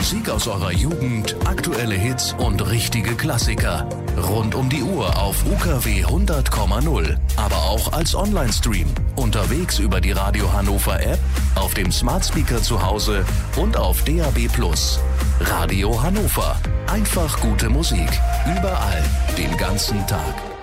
Musik aus eurer Jugend, aktuelle Hits und richtige Klassiker. Rund um die Uhr auf UKW 100,0. Aber auch als Online-Stream. Unterwegs über die Radio Hannover App, auf dem Smart Speaker zu Hause und auf DAB+. Radio Hannover. Einfach gute Musik. Überall. Den ganzen Tag.